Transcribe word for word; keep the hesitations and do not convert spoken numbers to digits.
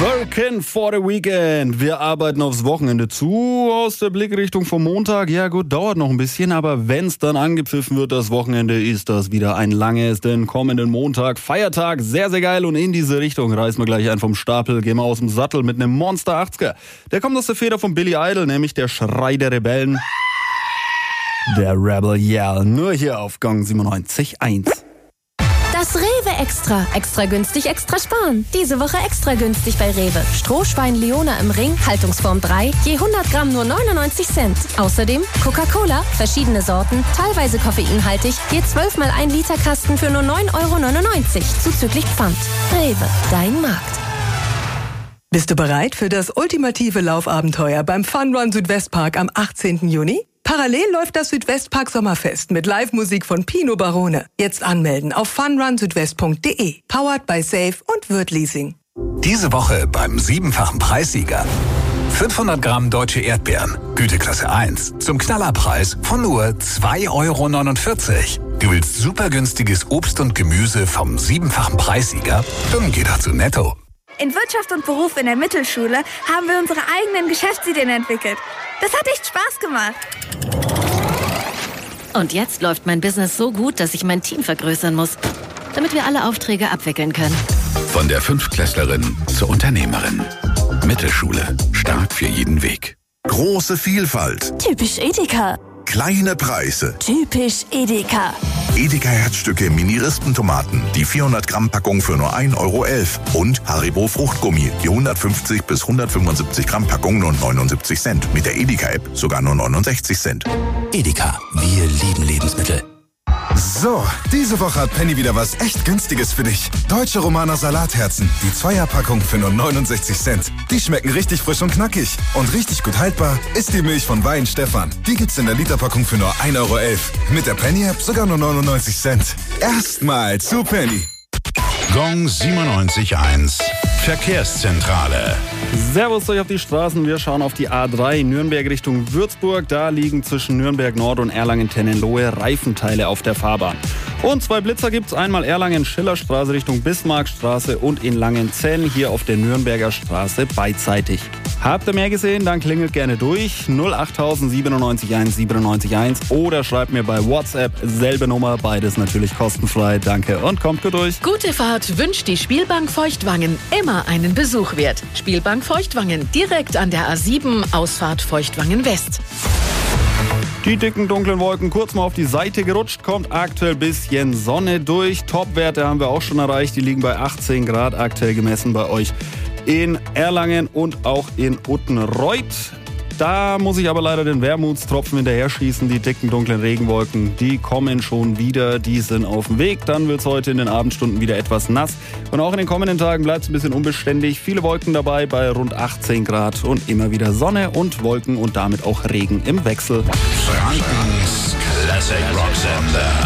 Working for the Weekend. Wir arbeiten aufs Wochenende zu. Aus der Blickrichtung vom Montag. Ja gut, dauert noch ein bisschen, aber wenn's dann angepfiffen wird, das Wochenende, ist das wieder ein langes. Denn kommenden Montag, Feiertag, sehr, sehr geil. Und in diese Richtung reißen wir gleich einen vom Stapel. Gehen wir aus dem Sattel mit einem Monster achtziger. Der kommt aus der Feder von Billy Idol, nämlich der Schrei der Rebellen. Der Rebel Yell. Nur hier auf Gong siebenundneunzig Komma eins. Das Rewe Extra. Extra günstig, extra sparen. Diese Woche extra günstig bei Rewe. Strohschwein Leona im Ring, Haltungsform drei, je hundert Gramm nur neunundneunzig Cent. Außerdem Coca-Cola, verschiedene Sorten, teilweise koffeinhaltig, je zwölf mal ein Liter Kasten für nur neun Euro neunundneunzig, zuzüglich Pfand. Rewe, dein Markt. Bist du bereit für das ultimative Laufabenteuer beim Fun Run Südwestpark am achtzehnten Juni? Parallel läuft das Südwestpark Sommerfest mit Live-Musik von Pino Barone. Jetzt anmelden auf fun run südwest punkt de. Powered by Safe und Würth Leasing. Diese Woche beim siebenfachen Preissieger. fünfhundert Gramm deutsche Erdbeeren, Güteklasse eins, zum Knallerpreis von nur zwei Euro neunundvierzig. Du willst super günstiges Obst und Gemüse vom siebenfachen Preissieger? Dann geh doch zu Netto. In Wirtschaft und Beruf in der Mittelschule haben wir unsere eigenen Geschäftsideen entwickelt. Das hat echt Spaß gemacht. Und jetzt läuft mein Business so gut, dass ich mein Team vergrößern muss, damit wir alle Aufträge abwickeln können. Von der Fünftklässlerin zur Unternehmerin. Mittelschule. Stark für jeden Weg. Große Vielfalt. Typisch Edeka. Kleine Preise. Typisch Edeka. Edeka Herzstücke Mini-Rispentomaten, die vierhundert Gramm Packung für nur ein Euro elf. Und Haribo Fruchtgummi, die hundertfünfzig bis hundertfünfundsiebzig Gramm Packung nur neunundsiebzig Cent. Mit der Edeka-App sogar nur neunundsechzig Cent. Edeka, wir lieben Lebensmittel. So, diese Woche hat Penny wieder was echt Günstiges für dich. Deutsche Romaner Salatherzen, die Zweierpackung für nur neunundsechzig Cent. Die schmecken richtig frisch und knackig. Und richtig gut haltbar ist die Milch von Wein Stefan. Die gibt's in der Literpackung für nur ein Euro elf. Mit der Penny-App sogar nur neunundneunzig Cent. Erstmal zu Penny. Gong siebenundneunzig Komma eins. Verkehrszentrale. Servus euch auf die Straßen. Wir schauen auf die A drei Nürnberg Richtung Würzburg. Da liegen zwischen Nürnberg Nord und Erlangen-Tennenlohe Reifenteile auf der Fahrbahn. Und zwei Blitzer gibt's. Einmal Erlangen-Schillerstraße Richtung Bismarckstraße und in Langenzenn hier auf der Nürnberger Straße beidseitig. Habt ihr mehr gesehen? Dann klingelt gerne durch. null acht null null siebenundneunzig eins siebenundneunzig eins oder schreibt mir bei WhatsApp. Selbe Nummer, beides natürlich kostenfrei. Danke und kommt gut durch. Gute Fahrt wünscht die Spielbank Feuchtwangen. Immer einen Besuch wert. Spielbank Feuchtwangen, direkt an der A sieben, Ausfahrt Feuchtwangen West. Die dicken dunklen Wolken kurz mal auf die Seite gerutscht, kommt aktuell bisschen Sonne durch. Topwerte haben wir auch schon erreicht, die liegen bei achtzehn Grad aktuell gemessen bei euch in Erlangen und auch in Uttenreuth. Da muss ich aber leider den Wermutstropfen hinterher schießen. Die dicken dunklen Regenwolken, die kommen schon wieder, die sind auf dem Weg. Dann wird es heute in den Abendstunden wieder etwas nass. Und auch in den kommenden Tagen bleibt es ein bisschen unbeständig. Viele Wolken dabei bei rund achtzehn Grad und immer wieder Sonne und Wolken und damit auch Regen im Wechsel. Frankens Classic Rock Sender.